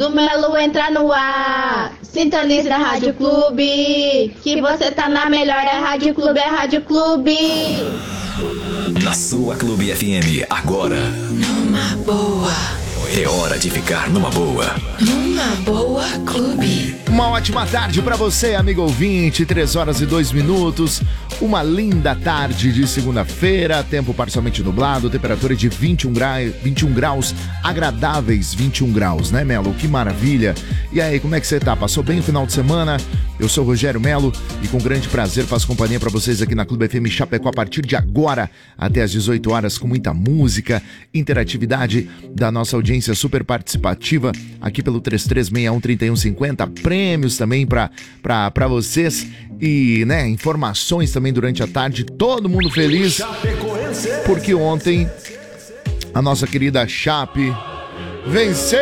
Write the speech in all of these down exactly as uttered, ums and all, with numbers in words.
do Melo entra no ar. Sintonize na Rádio Clube, que você tá na melhor. É Rádio Clube, é Rádio Clube. Na sua Clube F M, agora. Numa boa. É hora de ficar numa boa. Numa boa Clube. Uma ótima tarde pra você, amigo ouvinte. Três horas e dois minutos. Uma linda tarde de segunda-feira. Tempo parcialmente nublado. Temperatura de vinte e um graus, vinte e um graus. Agradáveis vinte e um graus, né, Melo? Que maravilha. E aí, como é que você tá? Passou bem o final de semana? Eu sou o Rogério Melo e com grande prazer faço companhia pra vocês aqui na Clube F M Chapecó a partir de agora até às dezoito horas com muita música, interatividade da nossa audiência super participativa aqui pelo três três seis um, três um cinco zero, prêmios também pra, pra, pra vocês e, né, informações também durante a tarde, todo mundo feliz porque ontem a nossa querida Chape venceu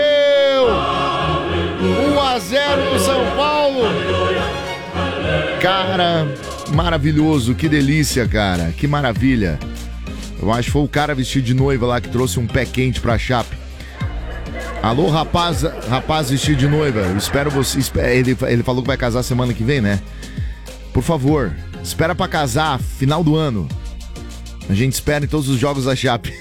um a zero pro São Paulo. Cara, maravilhoso, que delícia, cara, que maravilha. Eu acho que foi o cara vestido de noiva lá que trouxe um pé quente pra Chape. Alô, rapaz, rapaz vestido de noiva, eu espero você, ele, ele falou que vai casar semana que vem, né? Por favor, espera pra casar, final do ano. A gente espera em todos os jogos da Chape.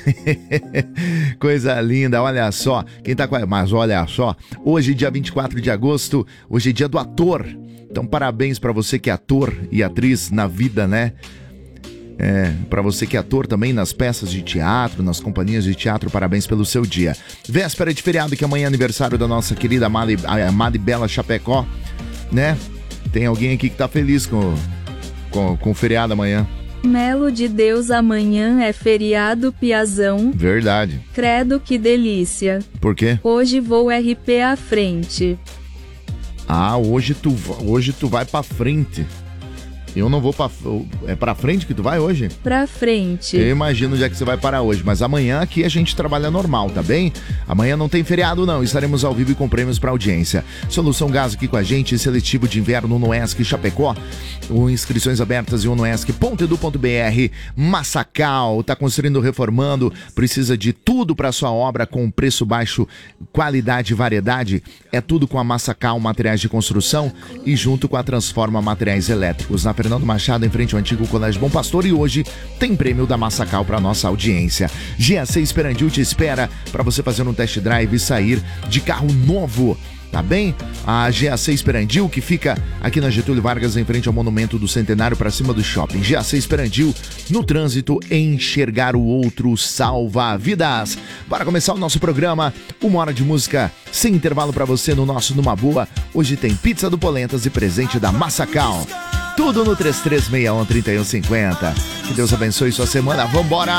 Coisa linda, olha só. Quem tá com a... Mas olha só, hoje, dia vinte e quatro de agosto, hoje é dia do ator. Então, parabéns pra você que é ator e atriz na vida, né? É, pra você que é ator também nas peças de teatro, nas companhias de teatro, parabéns pelo seu dia. Véspera de feriado, que amanhã é aniversário da nossa querida amada, amada e bela Chapecó, né? Tem alguém aqui que tá feliz com, com, com o feriado amanhã. Melo de Deus, amanhã é feriado, Piazão. Verdade. Credo, que delícia. Por quê? Hoje vou R P à frente. Ah, hoje tu, hoje tu vai pra frente. Eu não vou pra... É pra frente que tu vai hoje? Pra frente. Eu imagino onde é que você vai parar hoje. Mas amanhã aqui a gente trabalha normal, tá bem? Amanhã não tem feriado não. Estaremos ao vivo e com prêmios pra audiência. Solução Gás aqui com a gente. Seletivo de inverno Unoesc Chapecó. O inscrições abertas em unoesc ponto edu ponto br. Massacal. Tá construindo, reformando. Precisa de tudo pra sua obra com preço baixo, qualidade e variedade. É tudo com a Massacal Materiais de Construção e junto com a Transforma Materiais Elétricos. Na Fernando Machado, em frente ao antigo Colégio Bom Pastor, e hoje tem prêmio da Massacal para nossa audiência. G A C Esperandil te espera para você fazer um test drive e sair de carro novo. Tá bem? A G A C Esperandil, que fica aqui na Getúlio Vargas, em frente ao Monumento do Centenário, para cima do shopping. G A C Esperandil, no trânsito, enxergar o outro salva vidas. Bora começar o nosso programa. Uma hora de música sem intervalo para você no nosso Numa Boa. Hoje tem pizza do Polentas e presente da Massacal. Tudo no três três seis um, três um cinco zero. Que Deus abençoe sua semana. Vambora!